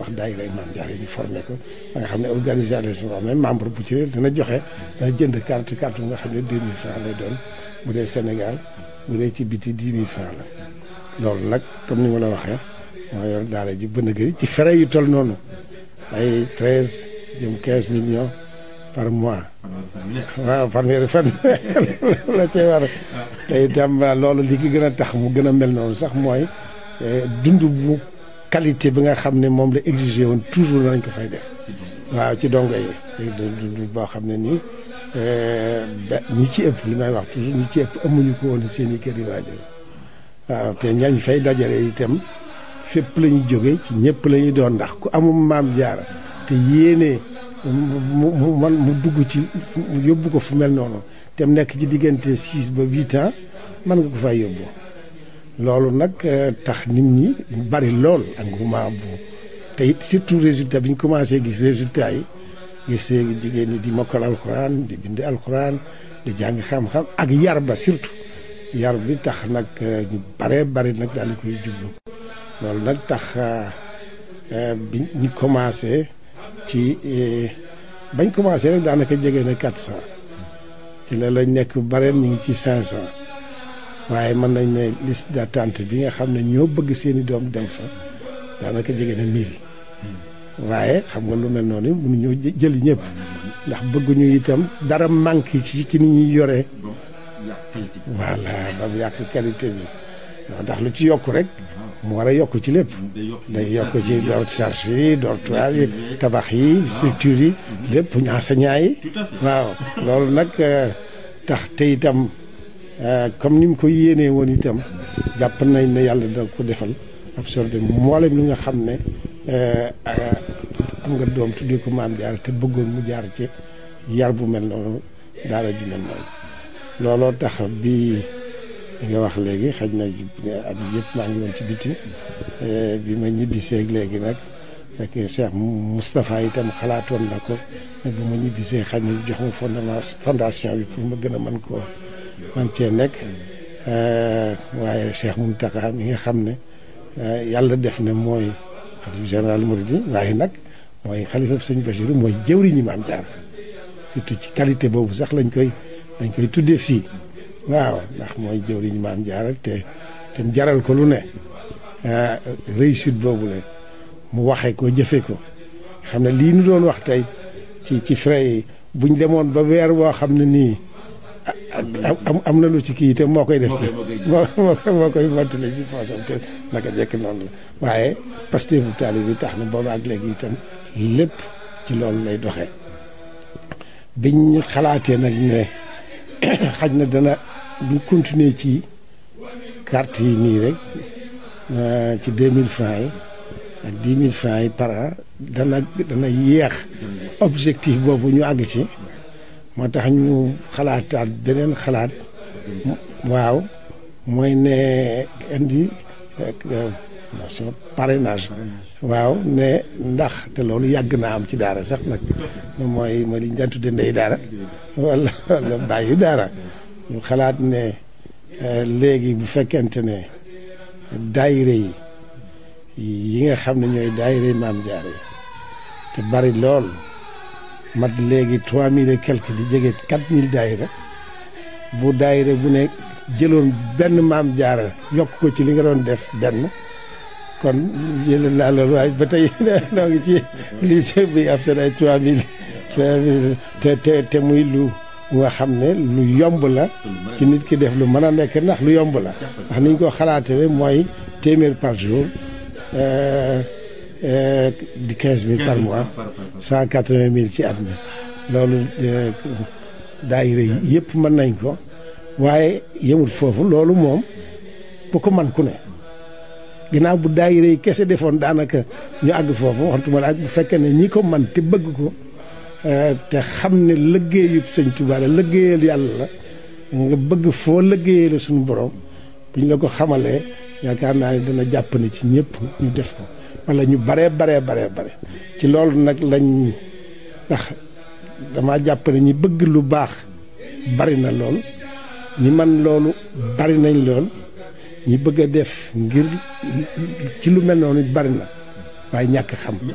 wax daayira Maam Jaara ñu formé ko ba nga xam ne organisation boo xam ne membre bu ci ne dana joxe dana jënd carte bu nga xam ne 2000 francs lay doon bu dee Sénégal bu dee ci biti 10 000 francs la loolu nag comme ni ma la waxee moo yor daara ji bën a gëri ci frais yu toll noonu ay 13 jëm 15 millions par mois waaw fanweeri fan la cay war te itam loolu li ki gën a tax mu gën a mel noonu sax mooy dund bu qualité bi nga xam ne moom la exigé woon toujours nañ ko fay def waaw ci dongo yi dund boo xam ne nii ñi ci ëpp li may wax toujours ñi ci ëpp amuñu ko woon seen i kër yi waajur waaw te ñañ fay dajale itam fépp la ñu jóge ci ñëpp la ñu doon ndax ku amul Maam Jaara te yéene mu dugg ci mu yóbbu ko fu mel noonu te mu nekk ci diggante 6 ba 8 ans mën nga ko fay yóbbu loolu nag tax nit ñi bari lool engouement bu te it surtout résultat bi ñu commencé gis résultat yi gis jigéen ñi di mokkal alxuraan di bind alxuraan di jàng xam-xam ak yar ba surtout yar bi tax nag ñu baree bari nag daal di koy jublu loolu nag tax bi ñu commencé ci bañ commencé rek daanaka jege na 400 ci la lañ nekk bare ñu ngi ci 500 waaye mën nañ ne liste d'attente bi nga xam ne ñoo bëgg seeni doom dem fa daanaka jege na 1000 waaye xam nga lu mel noonu mënuñoo jël ñëpp ndax bëgguñu itam dara manqué ci ni ñuy yoree voilà ba mu yàq qualité bi ndax lu ci yokk rek mu war a yokk ci lépp day yokk ci charge yi dortoir yi tabax yi structure yi lépp enseignants yi waaw loolu nag tax te itam comme ni mu ko yéenee woon itam jàpp nañ ne yàlla dina ko defal absorbé mboolem li nga xam ne am nga doom tuddee ko Maam Jaara te bëggoon mu jaar ci yar bu mel noonu daara ju mel noonu looloo tax bi nga wax léegi xaj na at yëpp maa ngi woon ci biti bi ma ñibbisee léegi nag fekk Cheikh Moustapha itam xalaatoon na ko ne bu ma ñibbisee xaj na jox ma fondation bi pour ma gën a mën koo man cee nekk waaye Cheikh Mountakha mi nga xam ne yàlla def ne mooy xalifa général Mouride waaye nag mooy xalifa sëñ Bachir mooy jëwriñu Maam Jaara surtout ci qualité boobu sax dañ koy tuddee fii waaw ndax mooy jëwriñu Maam Jaara te jaral ko lu ne réussite boobu la mu waxee ko jëfee ko xam ne lii nu doon wax tey ci frais yi buñ demoon ba weer woo xam ne nii am na lu ci kii te moo koy def ci moo koy mottale ci poosam te naka jekk noonu la waaye Pastef taalibe bi tax na booba ak léegi itam lépp ci loolu lay doxee biñ xalaatee nag ne xaj na dana buñ continuer ci carte yi nii rek ci 2000 francs yi ak 10 000 francs yi par an dana yéex objectif boobu ñu àgg ci moo tax ñu xalaataat beneen xalaat waaw mooy ne indi parrainage waaw ne ndax te loolu yàgg naa am ci daara sax nag mooy li ñu daan tudde ndey daara wala bàyyi daara ñu xalaat ne léegi bu fekkente ne daayira yi nga xam ne ñooy daayira Maam Jaara yi te bari lool mat léegi 3000 et quelque di jege 4000 daayira bu daayira bu ne jëloon benn Maam Jaara yokk ko ci li nga doon def benn kon jël naa loolu waaye ba tey noo ngi ci lycée bi ab seen ay 3000 te muy lu nga xam ne lu yomb la ci nit ki def lu mën a nekk ndax lu yomb la ndax niñ ko xalaatee mooy téeméer par jour di 15000 par mois 180000 ci at mi loolu daayira yi yëpp mën nañ ko waaye yemul foofu loolu moom bu ko man ku ne ginnaaw bu daayira yi kese defoon daanaka ñu àgg foofu waxtuma la ak bu fekkee ne ñi ko man te bëgg ko te xam ne liggéeyu Sëñ Tuubaa la liggéeyal yàlla la nga bëgg foo liggéeyee la suñu borom buñ la ko xamalee yaakaar naa ne dana jàpp ne ci ñëpp ñu def ko wala ñu bare ci loolu nag lañ ndax dama jàpp ne ñi bëgg lu baax bari na lool ñi man loolu bari nañ lool ñi bëgg a def ngir ci lu mel noonu bari na waaye ñàkk xam